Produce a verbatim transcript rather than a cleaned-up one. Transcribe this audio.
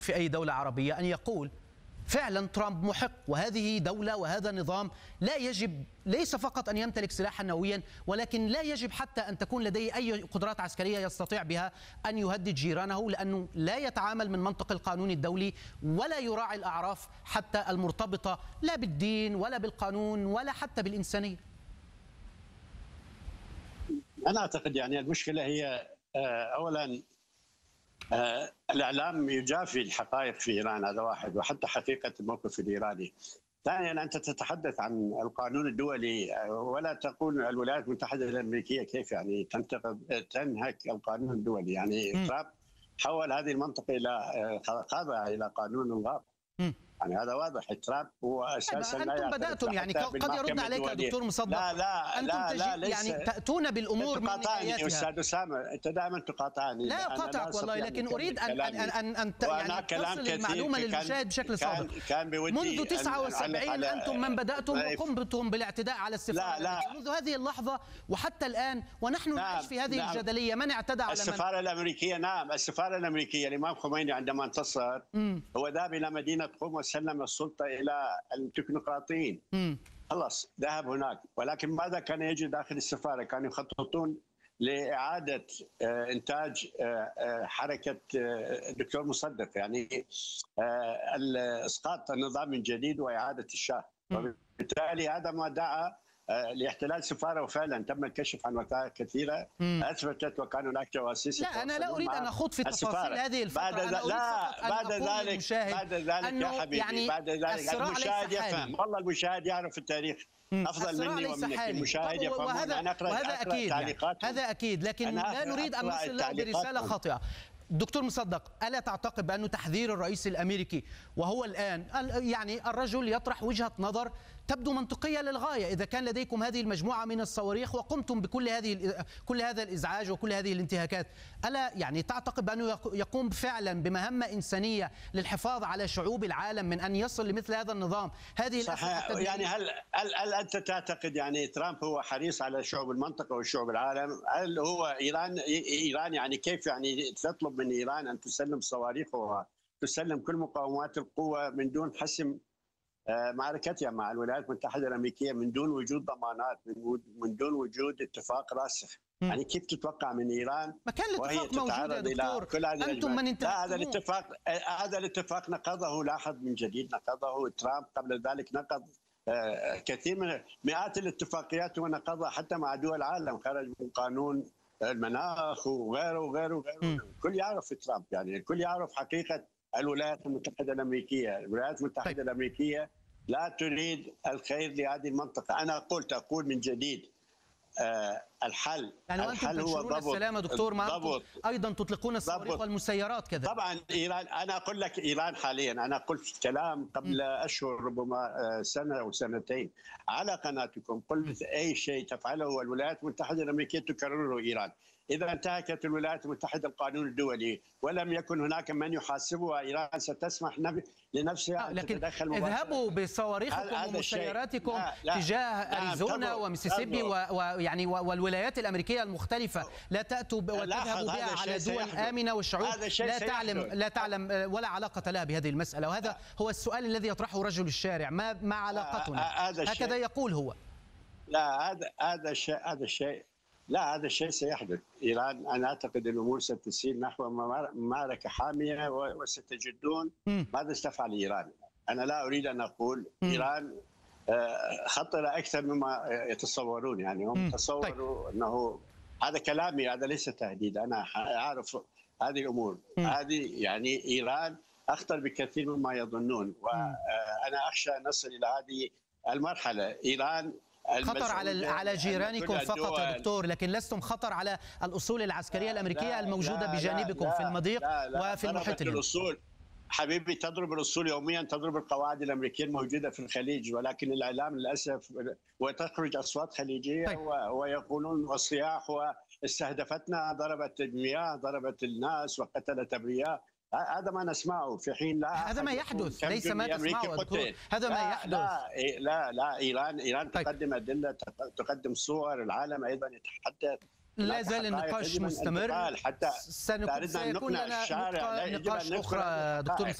في أي دولة عربية أن يقول فعلا ترامب محق، وهذه دولة وهذا نظام لا يجب ليس فقط أن يمتلك سلاحا نوويا، ولكن لا يجب حتى أن تكون لديه أي قدرات عسكرية يستطيع بها أن يهدد جيرانه، لأنه لا يتعامل من منطق القانون الدولي ولا يراعي الأعراف حتى المرتبطة لا بالدين ولا بالقانون ولا حتى بالإنسانية. أنا أعتقد يعني المشكلة هي أولا الإعلام يجافي الحقائق في إيران، هذا واحد، وحتى حقيقة الموقف الإيراني. ثانيا أنت تتحدث عن القانون الدولي ولا تقول الولايات المتحدة الأمريكية كيف يعني تنتقد تنهك القانون الدولي. يعني ترامب حول هذه المنطقة إلى خاضها إلى قانون الغاب. يعني هذا واضح. ترامب هو اساسا لا انتم بداتم يعني قد يرد عليك يا دكتور مصدق. لا لا انتم لا, لا, لا يعني تاتون بالامور من نهايتها. استاذ اسامه انت دائما تقاطعني. لا اقاطعك والله، لكن اريد ان ان ان, أن يعني تصل المعلومه للمشاهد بشكل صادق. كان بودي منذ تسعة وسبعين انتم من بداتم وقمتم بالاعتداء على السفاره. لا لا منذ هذه اللحظه وحتى الان ونحن نعيش في هذه نعم الجدليه. من اعتدى على السفاره من؟ الامريكيه. نعم السفاره الامريكيه. الامام خميني عندما انتصر مم. هو ذهب الى مدينه قم وسلم السلطه الى التكنوقراطيين. خلاص ذهب هناك، ولكن ماذا كان يجري داخل السفاره؟ كانوا يخططون لاعاده انتاج حركه الدكتور مصدق، يعني اسقاط النظام من جديد واعاده الشاه، وبالتالي هذا ما دعا لاحتلال سفاره، وفعلا تم الكشف عن وثائق كثيره مم. اثبتت وكان هناك جواسيس. لا انا لا اريد ان اخوض في تفاصيل هذه الفتره. بعد أنا لا بعد ذلك بعد ذلك يا حبيبي يعني بعد ذلك المشاهد يفهم. والله المشاهد يعرف التاريخ افضل مني ومنك. المشاهد يفهم. وهذا, أنا أقرأ وهذا اكيد يعني. هذا اكيد، لكن لا نريد ان نصل له برساله خاطئه. دكتور مصدق، ألا تعتقد بأنه تحذير الرئيس الأمريكي وهو الآن يعني الرجل يطرح وجهة نظر تبدو منطقية للغاية؟ إذا كان لديكم هذه المجموعة من الصواريخ وقمتم بكل هذه كل هذا الإزعاج وكل هذه الانتهاكات، ألا يعني تعتقد بأنه يقوم فعلا بمهمة إنسانية للحفاظ على شعوب العالم من أن يصل لمثل هذا النظام؟ هذه صحيح. يعني هل هل هل أنت تعتقد يعني ترامب هو حريص على شعوب المنطقة وشعوب العالم؟ هل هو إيران إيران يعني كيف يعني تطلب من إيران أن تسلم صواريخها وتسلم كل مقومات القوة من دون حسم معركتها مع الولايات المتحدة الأمريكية، من دون وجود ضمانات، من دون وجود اتفاق راسخ؟ يعني كيف تتوقع من إيران ما كان الاتفاق موجود يا دكتور؟ أنتم من لا هذا الاتفاق هذا الاتفاق نقضه، لاحظ من جديد نقضه ترامب. قبل ذلك نقض كثير من مئات الاتفاقيات ونقضها حتى مع دول العالم، خرج من قانون المناخ وغيره وغيره وغيره. الكل يعرف ترامب، يعني الكل يعرف حقيقة الولايات المتحدة الأمريكية. الولايات المتحدة طيب. الأمريكية لا تريد الخير لهذه المنطقة. أنا قلت أقول من جديد آه الحل يعني الحل هو ضبط السلام يا دكتور. ما أيضا تطلقون الصواريخ والمسيرات كذا. طبعا إيران، أنا أقول لك إيران حاليا، أنا قلت كلام قبل م. أشهر ربما سنة أو سنتين على قناتكم، قلت أي شيء تفعله الولايات المتحدة الأمريكية تكرره إيران. إذا انتهكت الولايات المتحدة القانون الدولي ولم يكن هناك من يحاسبها، إيران ستسمح لنفسها أن تتدخل مباشرة. اذهبوا بصواريخكم ومسيراتكم لا لا تجاه أريزونا وميسيسيبي ويعني والولايات الأمريكية المختلفة، لا تأتوا وتذهبوا بها على دول آمنة والشعوب لا تعلم لا تعلم ولا علاقة لها بهذه المسألة. وهذا هو السؤال الذي يطرحه رجل الشارع، ما ما علاقتنا؟ هكذا يقول هو. لا هذا هذا الشيء هذا الشيء لا هذا الشيء سيحدث. إيران أنا أعتقد الأمور ستسير نحو معركة حامية وستجدون ماذا ستفعل إيران. أنا لا أريد أن أقول إيران خطرة أكثر مما يتصورون، يعني هم يتصوروا أنه هذا كلامي، هذا ليس تهديد. أنا أعرف هذه الأمور، هذه يعني إيران أخطر بكثير مما يظنون، وأنا أخشى أن نصل إلى هذه المرحلة. إيران خطر على على جيرانكم فقط يا دكتور، لكن لستم خطر على الأصول العسكرية الأمريكية لا الموجودة لا بجانبكم لا في المضيق لا لا وفي المحيط الهندي. الأصول حبيبي تضرب الأصول يوميا، تضرب القواعد الأمريكية الموجودة في الخليج، ولكن الإعلام للأسف وتخرج أصوات خليجية طيب. ويقولون والصياح واستهدفتنا، ضربت المياه، ضربت الناس وقتلت أبرياء. هذا ما نسمعه في حين لا هذا ما يحدث، ليس ما تسمعه دكتور، هذا ما يحدث. لا لا لا إيران إيران طيب. تقدم أدلة، تقدم صور، العالم أيضا يتحدث. لا زال النقاش مستمر. حتى سيكون لنا نقاش أخرى دكتور